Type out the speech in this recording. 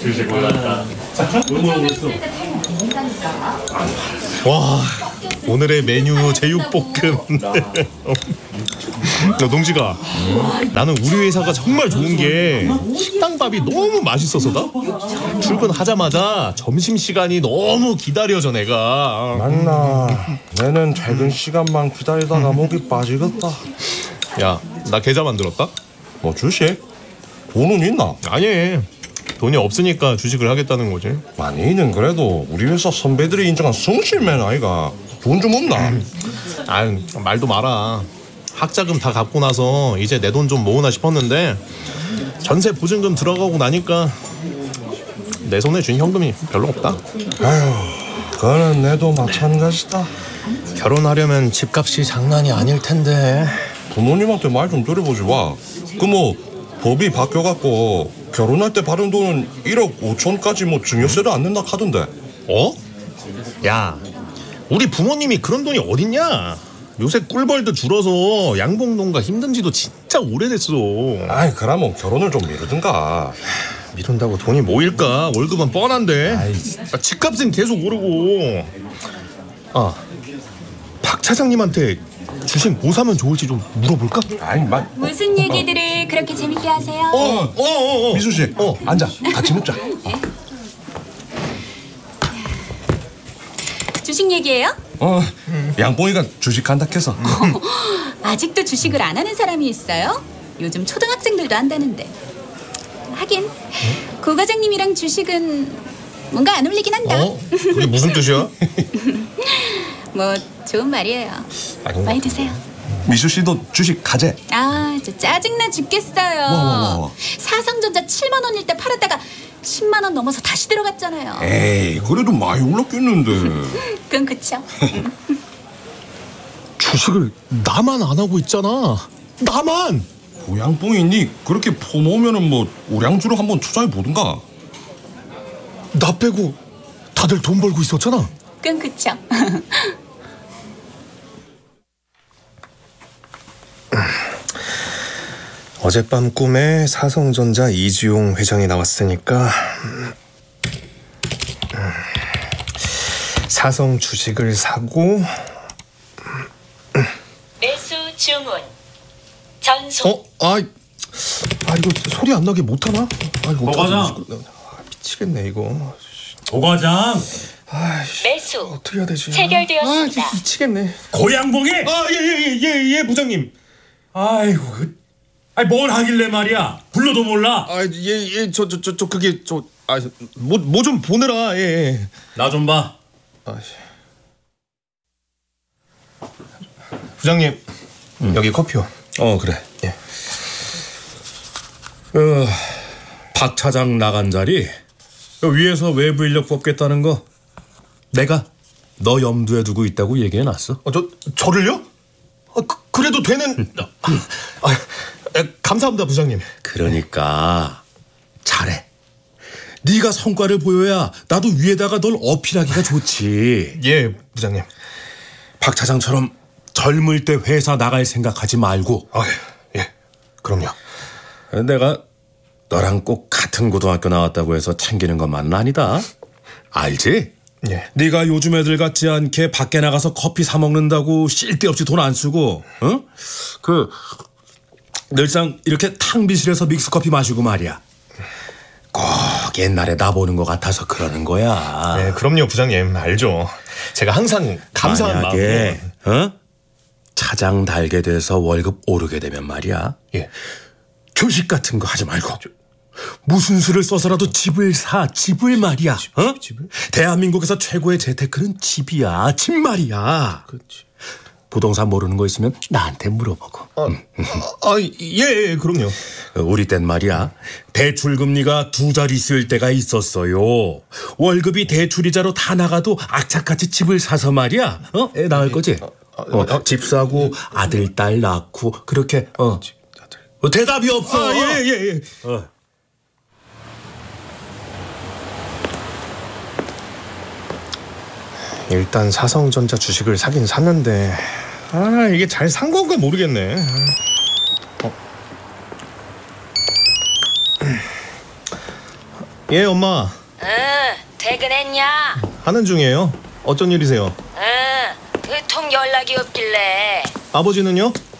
주식 올랐다. 와, 오늘의 메뉴 제육볶음. 동지가, 나는 우리 회사가 정말 좋은 게 식당 밥이 너무 맛있어서다. 출근하자마자 점심시간이 너무 기다려져 내가. 맞나? 내는 퇴근 시간만 기다리다가 목이 빠지겠다. 야, 나 계좌 만들었다? 뭐 주식? 돈은 있나? 아니, 돈이 없으니까 주식을 하겠다는 거지. 아니는 그래도 우리 회사 선배들이 인정한 성실맨 아이가. 돈 좀 없나? 아유, 말도 마라. 학자금 다 갚고 나서 이제 내 돈 좀 모으나 싶었는데 전세 보증금 들어가고 나니까 내 손에 쥔 현금이 별로 없다. 아휴, 그거는 내도 마찬가지다. 결혼하려면 집값이 장난이 아닐 텐데. 부모님한테 말 좀 들어보지 와. 그 뭐 법이 바뀌어갖고 결혼할 때 받은 돈은 1억 5천까지 뭐 증여세를 안 낸다 하던데. 어? 야, 우리 부모님이 그런 돈이 어딨냐? 요새 꿀벌도 줄어서 양봉농가 힘든 지도 진짜 오래됐어. 아이, 그러면 결혼을 좀 미루든가. 미룬다고 돈이 모일까? 월급은 뻔한데. 집값은 계속 오르고. 아, 박 차장님한테 주식 뭐 사면 좋을지 좀 물어볼까? 아이, 무슨 얘기들을 그렇게 재밌게 하세요? 미수 씨, 앉아. 같이 먹자. 주식 얘기예요? 양봉이가 주식한다 해서. 아직도 주식을 안 하는 사람이 있어요? 요즘 초등학생들도 한다는데. 하긴 고 과장님이랑 주식은 뭔가 안 어울리긴 한다. 그게 무슨 뜻이야? 뭐 좋은 말이에요. 많이 드세요. 미수 씨도 주식 가재. 아, 저 짜증나 죽겠어요. 와. 사성전자 7만 원일 때 팔았다가 10만 원 넘어서 다시 들어갔잖아요. 에이, 그래도 많이 올랐겠는데. 그건 그쵸. 주식을 나만 안 하고 있잖아. 나만. 고양뽕이니 그렇게 퍼놓으면은 뭐 우량주로 한번 투자해 보든가. 나 빼고 다들 돈 벌고 있었잖아. 그건 그쵸. 어젯밤 꿈에 사성전자 이지용 회장이 나왔으니까 사성 주식을 사고. 매수 주문. 전송. 이거 소리 안 나게 못 하나? 이거 고 과장. 미치겠네 이거. 고 과장. 매수. 어떻게 해야 되지? 체결되었습니다. 미치겠네. 고양봉이. 예, 부장님. 아이고, 아니 뭘 하길래 말이야. 불러도 몰라. 저 그게 뭐 좀 보느라. 예. 나 좀 봐. 부장님, 여기 커피요. 그래. 예. 박 차장 나간 자리 위에서 외부 인력 뽑겠다는 거 내가 너 염두에 두고 있다고 얘기해놨어. 저를요? 그래도 되는. 감사합니다, 부장님. 그러니까 잘해. 네가 성과를 보여야 나도 위에다가 널 어필하기가 좋지. 예, 부장님. 박 차장처럼 젊을 때 회사 나갈 생각하지 말고. 예, 그럼요. 내가 너랑 꼭 같은 고등학교 나왔다고 해서 챙기는 것만은 아니다. 알지? 예. 네가 요즘 애들 같지 않게 밖에 나가서 커피 사 먹는다고 쓸데없이 돈 안 쓰고, 응? 늘상 이렇게 탕비실에서 믹스커피 마시고 말이야. 꼭 옛날에 나 보는 것 같아서 그러는 거야. 네, 그럼요, 부장님. 알죠. 제가 항상 감사한 만약에 마음으로. 차장 달게 돼서 월급 오르게 되면 말이야. 예. 주식 같은 거 하지 말고 무슨 수를 써서라도 집을 사. 집을 말이야. 집을? 대한민국에서 최고의 재테크는 집이야. 집 말이야. 그렇지. 부동산 모르는 거 있으면 나한테 물어보고. 예, 그럼요. 우리 땐 말이야, 대출금리가 2자리 쓸 때가 있었어요. 월급이 대출이자로 다 나가도 악착같이 집을 사서 말이야. 애 낳을 거지? 집 사고 아들 딸 낳고 그렇게. 대답이 없어. 예. 일단 사성전자 주식을 사긴 샀는데 이게 잘 산 건가 모르겠네. 예, 엄마. 응, 퇴근했냐? 하는 중이에요. 어쩐 일이세요? 응, 그 통 연락이 없길래. 아버지는요?